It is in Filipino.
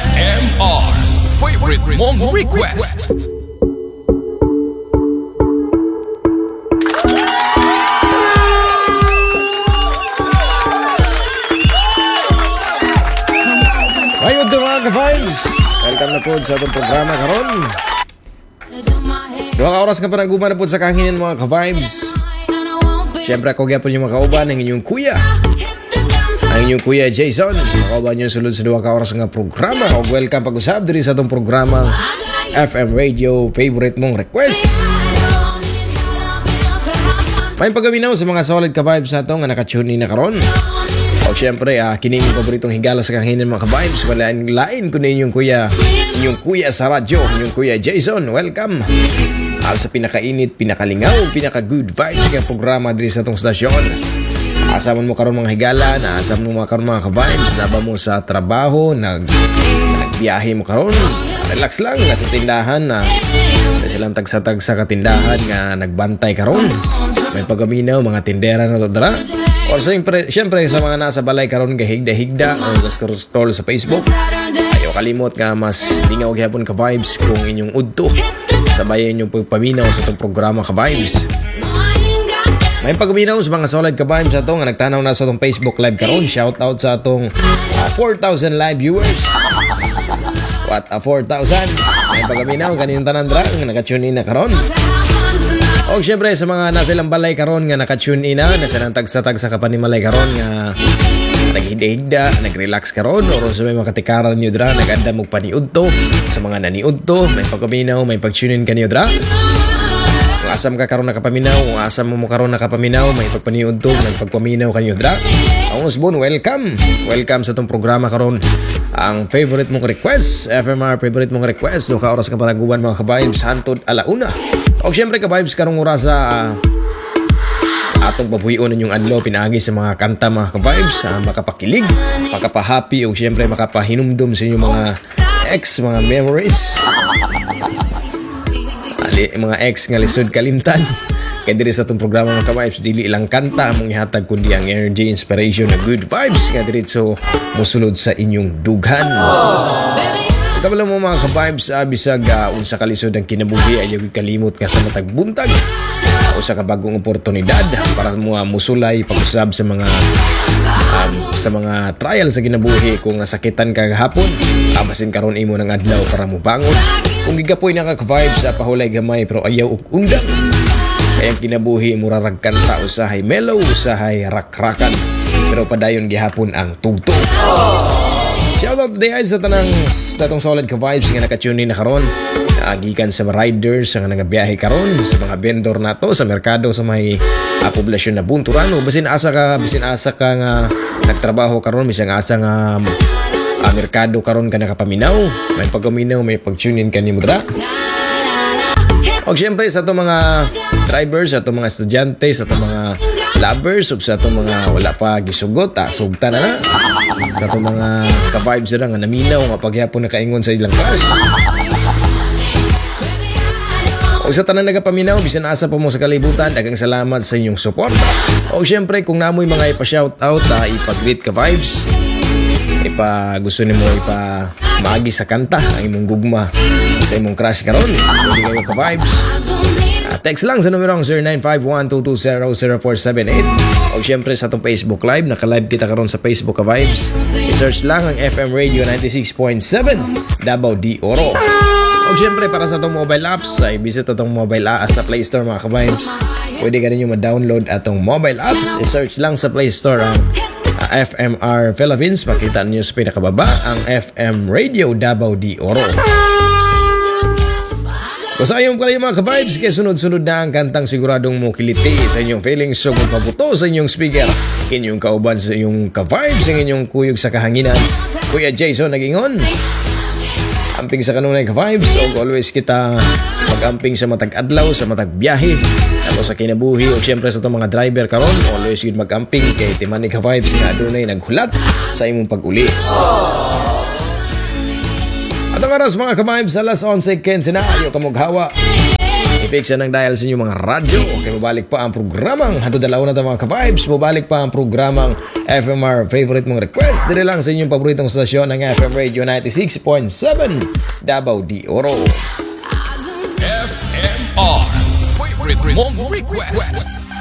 FMR Favorite Mong Request. Ayun ito mga ka-vibes, welcome na po sa itong programa karon. 2 oras ka pa nag-uman na po sa kahinan mga ka-vibes. Siyempre ako gyapon yung makauban ng inyong kuya, ang inyong kuya Jason. Makauban yung sulod sa 2 oras nga programa. O welcome pag-usab diri sa itong programang FM Radio Favorite Mong Request. May pagaminaw sa mga solid ka-vibes sa ito nga nakatune na karon. O siyempre, kining paboritong higala sa kahinan mga ka-vibes. Lain ko na inyong kuya sa radyo, inyong kuya Jason. Welcome sa pinakainit, pinakalingaw, pinaka-good vibes ng programa dito sa itong stasyon. Asaman mo karon mga higala, naasaman mo karon mga ka-vibes, naba mo sa trabaho, nagbiyahe mo karon. Relax lang, nasa tindahan na silang tagsa-tag sa katindahan nga nagbantay karon. May pagaminaw, mga tindera na to dara. O siyempre sa mga nasa balay karon gahigda-higda o scroll sa Facebook. Ayaw kalimot nga mas lingaw gyapon ka vibes kung inyong udto. Sabayan inyong pagpaminaw sa itong programa ka vibes. May pagpaminaw sa mga solid ka vibes ato nga nagtanaw na sa itong Facebook live karon. Shout out sa atong 4,000 live viewers. What 4,000? May pagpaminaw kaninong tanan dra nga nakatune in na karon. O siyempre sa mga nasa ilang balay karon nga nakatune in na nasa lang tagsa-tagsa ka pa ni malay karon nga naghigda-higda, nag-relax karon o sa may makatikaran nyo dra, nag-anda mo paniud to sa mga naniud to, may pagpaminaw, may pag-tune in ka nyo dra. Kung asam ka karon nakapaminaw, kung asam mo karon nakapaminaw, may pagpaniud to, may pagpaminaw ka nyo dra. Ang usbon, welcome sa itong programa karon. Ang favorite mong request, FMR favorite mong request. So ka-oras ka panaguban mga ka-vibes, hantod alauna. O siyempre ka-vibes karong oras sa atong babuyon yung adlaw pinaagi sa mga kanta mga ka-vibes, makapakilig, makapahappy o siyempre makapahinumdum sa inyong mga ex, mga memories. Mga ex nga lisod kalimtan. Kaya diri sa itong programa mga ka-vibes, dili ilang kanta among ihatag kundi ang energy, inspiration na good vibes nga diretso musulod sa inyong dughan. Ito pala mo mga ka-vibes, bisag unsa kalisod ang kinabuhi ayaw kalimot nga sa matag buntag o sa kabagong oportunidad para mo musulay pag-usab sa mga trial sa kinabuhi. Kung nasakitan ka hapon, masin karon imo ng adlaw para mo bangon. Kung gigapoy na ka vibes, pahulay gamay pero ayaw og undang. Kaya kinabuhi murarag kanta usahay mellow, usahay rakrakan pero padayon gihapon ang tugtog. Shoutout day sa tatong solid ka vibes nga nakatune na karon. Gikan sa riders nga nagabiyahe karon, sa mga vendor nato sa merkado sa may poblasyon na Bunturan. Bisin asa ka nga nagtrabaho karon, bisan asa nga merkado karon ka nakapaminaw, may pagaminaw, may pag-tune in kanimo dra. O siyempre sa itong mga drivers, sa itong mga estudyante, sa itong mga lovers, o sa itong mga wala pa gisugot, sugta na. Sa itong mga ka-vibes na nga naminaw, mapaghapon na kaingon sa ilang cars. O sa tanan nagapaminaw, bisan asa po mo sa kalibutan, daghang salamat sa inyong support. O siyempre, kung namoy mga ipa-shoutout, ipa-greet ka-vibes, gusto ni mo maagi sa kanta ang imong gugma sa imong crush karon, hindi kayo ka-vibes, text lang sa numerong 0951-220-0478. O siyempre sa itong Facebook Live, naka-live kita karon sa Facebook ka-vibes, i-search lang ang FM Radio 96.7 Davao de Oro. O siyempre para sa itong mobile apps, ay visit itong mobile apps sa Play Store mga ka-vibes. Pwede ka ninyo ma-download atong mobile apps, i-search lang sa Play Store ang FMR Philippines. Makita niyo sa pinakababa ang FM Radio Davao de Oro. Basta ayaw kayo mga ka-vibes, kaya sunod-sunod na ang kantang siguradong mo kiliti sa inyong feelings. So kung pabuto sa inyong speaker, inyong kauban sa inyong ka-vibes, ang inyong kuyog sa kahanginan, Kuya Jason nagingon. Amping sa kanunay ka-vibes, o always kita mag-amping sa matag adlaw, sa matag biyahe, tapos sa kinabuhi, o siyempre sa itong mga driver karon, always yun mag-amping kay Timani ka-vibes nga adunay naghulat sa imong pag-uli. At ang oras mga ka-vibes, alas 11:15 na, ayaw ka maghawa. Fix ang dial sa inyong mga radyo. Okay, mabalik pa ang programang Hantod Alauna na mga ka-vibes. Mabalik pa ang programang FMR Favorite mong request. Dito lang sa inyong paboritong stasyon ng FM Radio 96.7 Davao de Oro. FMR Favorite mong request.